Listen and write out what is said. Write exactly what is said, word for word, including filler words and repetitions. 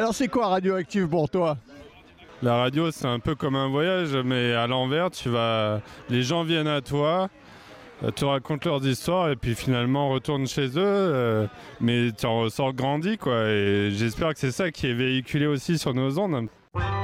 Alors c'est quoi Radioactive pour toi? La radio, c'est un peu comme un voyage, mais à l'envers, tu vas... les gens viennent à toi, te racontent leurs histoires et puis finalement retournent chez eux, euh, mais tu en ressors grandi, quoi. Et j'espère que c'est ça qui est véhiculé aussi sur nos ondes.